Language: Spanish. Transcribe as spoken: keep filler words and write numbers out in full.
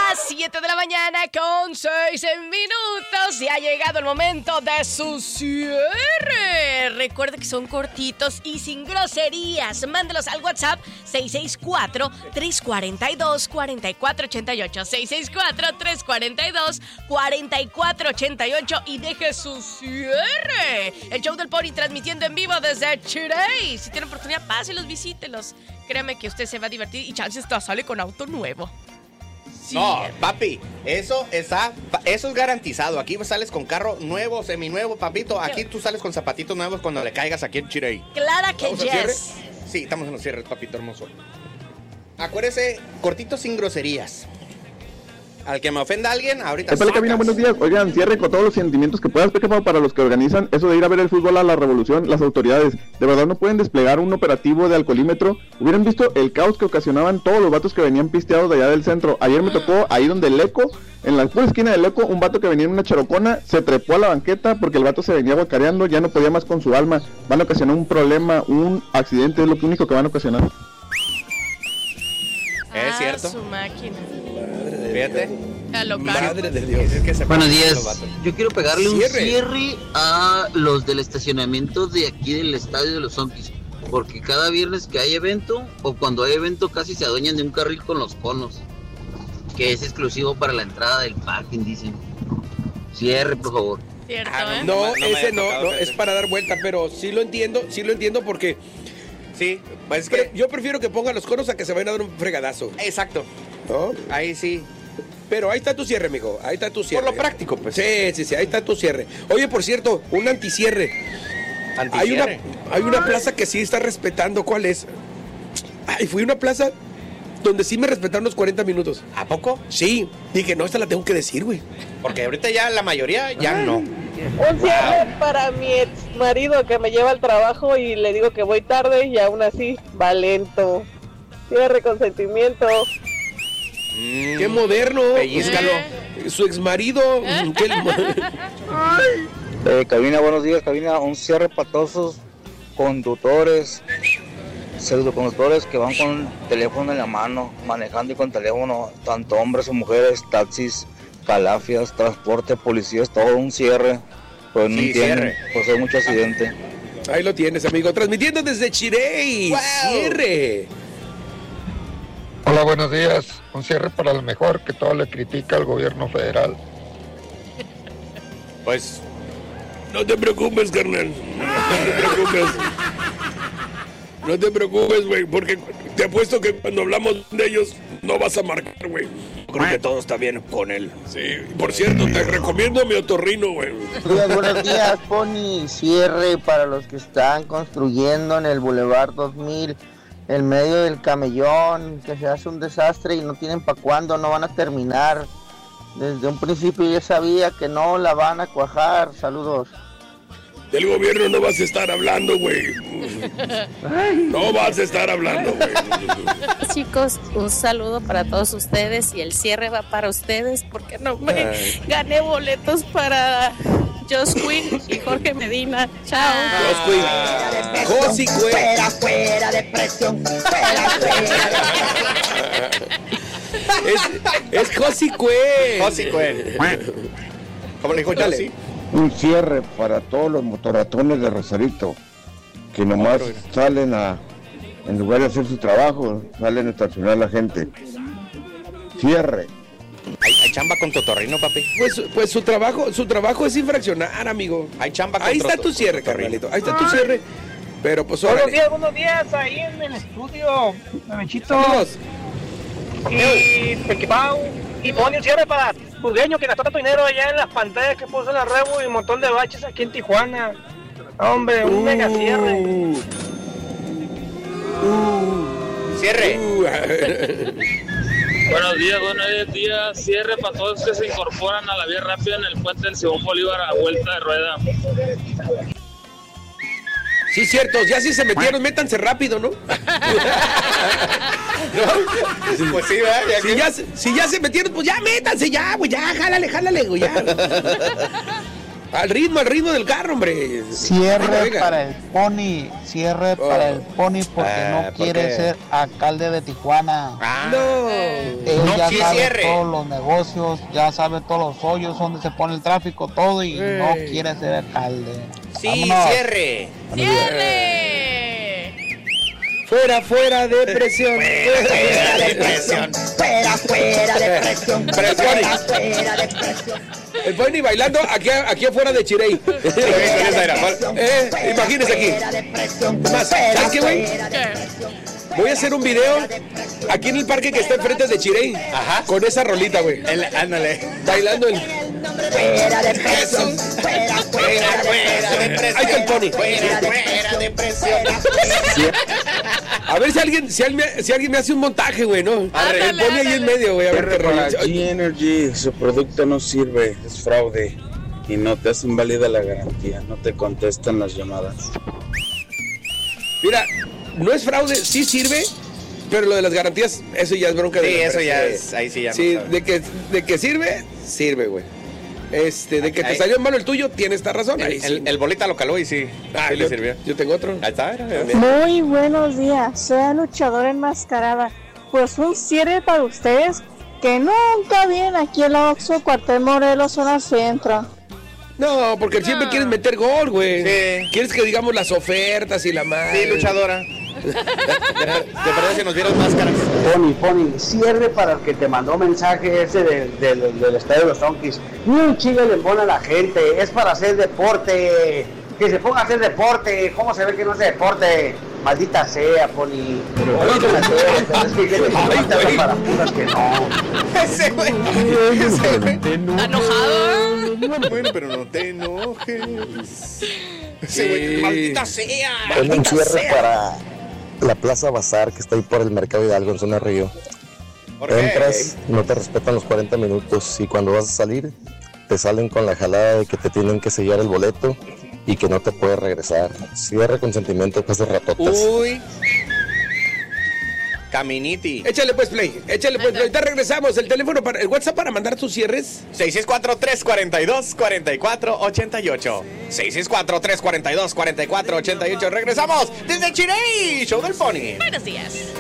las siete de la mañana con seis minutos y ha llegado el momento de su cierre. Recuerda que son cortitos y sin groserías. Mándelos al WhatsApp seis seis cuatro, tres cuatro dos, cuatro cuatro ocho ocho. seis seis cuatro, tres cuatro dos, cuatro cuatro ocho ocho y deje su cierre. El show del Pony transmitiendo en vivo desde Chirey. Si tiene oportunidad, páselos, visítelos. Créame que usted se va a divertir y chance hasta sale con auto nuevo. Sí. No, papi, eso está, eso es garantizado. Aquí sales con carro nuevo, seminuevo, papito. Aquí tú sales con zapatitos nuevos cuando le caigas aquí en Chirey. Clara que yes. Sí, estamos en los cierres, papito hermoso. Acuérdese, cortito sin groserías. Al que me ofenda a alguien, ahorita Espera, cabina, buenos días. Oigan, cierre con todos los sentimientos que puedas, Peque, para los que organizan eso de ir a ver el fútbol a la Revolución. Las autoridades de verdad no pueden desplegar un operativo de alcoholímetro. Hubieran visto el caos que ocasionaban todos los vatos que venían pisteados de allá del centro. Ayer me tocó ahí donde el Eco, en la pura esquina del Eco, un vato que venía en una charocona, se trepó a la banqueta porque el vato se venía guacareando, ya no podía más con su alma. Van a ocasionar un problema, un accidente, es lo único que van a ocasionar. Ah, ¿Es cierto? Su máquina. Fíjate. Madre de Dios. Es que se Buenos días. Yo quiero pegarle Cierre. un cierre a los del estacionamiento de aquí del estadio de los Zonkis. Porque cada viernes que hay evento, o cuando hay evento, casi se adueñan de un carril con los conos. Que es exclusivo para la entrada del parking, dicen. Cierre, por favor. Cierto, Ah, ¿eh? No, No me- no me ese había no, tocado no, ese. es para dar vuelta, pero sí lo entiendo, sí lo entiendo porque Sí, pues es pre- que... yo prefiero que pongan los conos a que se vayan a dar un fregadazo, Exacto. ¿no? Ahí sí. Pero ahí está tu cierre, mijo, ahí está tu cierre. Por lo práctico, pues. Sí, sí, sí, ahí está tu cierre. Oye, por cierto, un anticierre. Hay una, Anticierre. hay una plaza que sí está respetando, ¿cuál es? Ay, fui a una plaza donde sí me respetaron los cuarenta minutos. ¿A poco? Sí, dije, no, esta la tengo que decir, güey. Porque ahorita ya la mayoría ya no. Un cierre para mi ex marido que me lleva al trabajo y le digo que voy tarde y aún así va lento. Cierre con sentimiento. Mm. Qué moderno. Pellízcalo. Su ex marido. Eh, cabina, buenos días, cabina. Un cierre para todos esos conductores, pseudoconductores que van con teléfono en la mano, manejando y con teléfono, tanto hombres o mujeres, taxis, calafias, transporte, policías, todo un cierre. Pues no Sí, entienden, cierre. pues hay mucho accidente. Ahí lo tienes, amigo. Transmitiendo desde Chirey. Wow. Cierre. Hola, buenos días. Un cierre para el mejor que todo le critica al gobierno federal. Pues... No te preocupes, carnal. No te preocupes. No te preocupes, güey, porque te apuesto que cuando hablamos de ellos no vas a marcar, güey. Creo que todo está bien con él. Sí, por cierto, te recomiendo mi otorrino, güey. Días, buenos días, Pony. Cierre para los que están construyendo en el Boulevard dos mil, en medio del camellón, que se hace un desastre y no tienen para cuándo, no van a terminar. Desde un principio ya sabía que no la van a cuajar. Saludos. Del gobierno no vas a estar hablando, güey. No vas a estar hablando, güey. Chicos, un saludo para todos ustedes y el cierre va para ustedes porque no me Ay. gané boletos para Josh Quinn y Jorge Medina. Chao. Josh Quinn. Josi Quinn. Fuera, fuera de presión. Fuera, fuera. Es, es Josi Quinn. Josi Quinn. ¿Cómo le dijo Dale. Josi? Un cierre para todos los motorratones de Rosarito que nomás salen a, en lugar de hacer su trabajo, salen a estacionar a la gente. Cierre. ¿Hay, hay chamba con Totorrino, papi? Pues, pues su trabajo, su trabajo es infraccionar, amigo. Hay chamba con Ahí está Troto- tu cierre, con Totorrino. carnalito. Ahí está tu cierre. Pero pues Buenos órale. días, buenos días, ahí en el estudio, Mechito. Saludos. Y Pequipau. Y pone un cierre para Burgueño que gastó tanto dinero allá en las pantallas que puso en la Rebu y un montón de baches aquí en Tijuana. Hombre, un Uh, mega cierre. uh, Cierre. uh. Buenos días, buenos días. Cierre para todos que se incorporan a la vía rápida en el puente del Simón Bolívar a la vuelta de rueda. Sí, cierto, ya sí se metieron, métanse rápido, ¿no? ¿No? Pues sí, ¿verdad? Ya Si que- ya, se- si ya se metieron, pues ya métanse, ya, güey, ya, jálale, jálale, güey, ya. Al ritmo, al ritmo del carro, hombre. Cierre Venga, venga. para el Pony. Cierre Oh. para el Pony porque Ah, no ¿por quiere qué? ser alcalde de Tijuana. Ah, No. Él No ya Sí, sabe cierre. todos los negocios, ya sabe todos los hoyos, donde se pone el tráfico, todo, y Ey. no quiere ser alcalde. Sí, Vámonos. cierre. ¡Cierre! Fuera, fuera de presión. Fuera de presión. Fuera, fuera de presión. Pero el Pony. Fuera, fuera de presión. El Pony bailando aquí, aquí afuera de Chirey. eh, imagínese aquí. Más, ¿sabes qué, güey? Voy a hacer un video aquí en el parque que está enfrente de Chirey. Ajá. Con esa rolita, güey. Ándale. Bailando el. Fuera de presión. Fuera, Fuera, fuera de presión. Ahí está el Pony. Fuera, fuera de presión. A ver si alguien, si alguien, si alguien me hace un montaje, güey, ¿no? Ándale, El Pony ahí en medio, güey. A ver qué Para rollo. G Energy, su producto no sirve, es fraude y no te hacen válida la garantía, no te contestan las llamadas. Mira, no es fraude, sí sirve, pero lo de las garantías, eso ya es bronca de Sí, la eso empresa, ya güey. es, ahí sí ya no Sí, sabe. de que, de que sirve, sirve, güey. Este, de que te Ahí- salió malo el tuyo, tienes esta razón. Ahí El, sí. el, el bolita lo caló y sí, Ah, sí le yo- sirvió. Yo tengo otro. Ahí está, era, era. Muy buenos días, soy la luchadora enmascarada. Pues un cierre para ustedes que nunca vienen aquí en la Oxxo Cuartel Morelos, zona centro. No, porque siempre No. quieres meter gol, güey. Sí. Quieres que digamos las ofertas y la madre. Sí, luchadora. De, de, de verdad si nos dieron máscaras. Pony, Pony, cierre para el que te mandó mensaje ese del, del, del estadio de los Tonkis. Ni un chile le pone a la gente, es para hacer deporte. Que se ponga a hacer deporte. ¿Cómo se ve que no hace deporte? Maldita sea, Pony. Maldita sea, es que hay gente que mata para putas que no. Ese güey. Ese güey. ¿Está enojado? Bueno, pero no te enojes. Ese Sí. güey, maldita sea. Pon un Maldita cierre sea. para la Plaza Bazar que está ahí por el Mercado Hidalgo en zona Río. ¿Por qué? Entras, no te respetan los cuarenta minutos y cuando vas a salir te salen con la jalada de que te tienen que sellar el boleto y que no te puedes regresar. Cierre con sentimiento que hace ratotas. Uy. Caminiti. Échale pues play, échale pues play. Ahorita regresamos. El teléfono, para el WhatsApp para mandar tus cierres. seis seis cuatro, tres cuatro dos, cuatro cuatro ocho ocho. seis seis cuatro, tres cuatro dos, cuatro cuatro ocho ocho. Regresamos desde Chirey, Show del Pony. Buenos días.